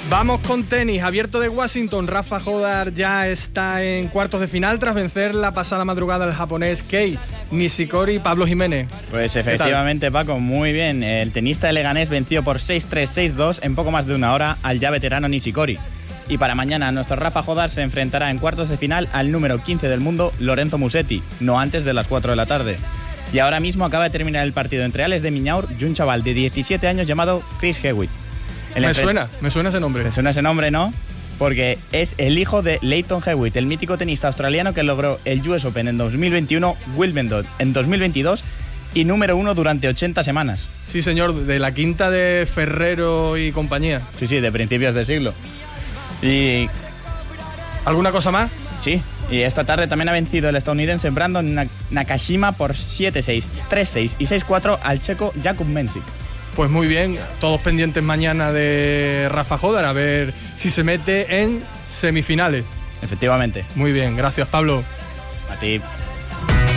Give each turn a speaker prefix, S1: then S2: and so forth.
S1: Vamos con tenis, abierto de Washington. Rafa Jodar ya está en cuartos de final tras vencer la pasada madrugada al japonés Kei Nishikori y Pablo Jiménez.
S2: Pues efectivamente, Paco, muy bien. El tenista de Leganés venció por 6-3, 6-2 en poco más de una hora al ya veterano Nishikori. Y para mañana nuestro Rafa Jodar se enfrentará en cuartos de final al número 15 del mundo, Lorenzo Musetti, no antes de las 4 de la tarde. Y ahora mismo acaba de terminar el partido entre Ales de Miñaur y un chaval de 17 años llamado Chris Hewitt.
S1: Me suena ese nombre.
S2: ¿Te suena ese nombre, no? Porque es el hijo de Lleyton Hewitt, el mítico tenista australiano que logró el US Open en 2021, Wimbledon en 2022 y número 1 durante 80 semanas.
S1: Sí, señor, de la quinta de Ferrero y compañía.
S2: Sí, de principios del siglo. ¿Y
S1: alguna cosa más?
S2: Sí, y esta tarde también ha vencido el estadounidense Brandon Nakashima por 7-6, 3-6 y 6-4 al checo Jakub Mensik.
S1: Pues muy bien, todos pendientes mañana de Rafa Jodar, a ver si se mete en semifinales.
S2: Efectivamente.
S1: Muy bien, gracias Pablo.
S2: A ti.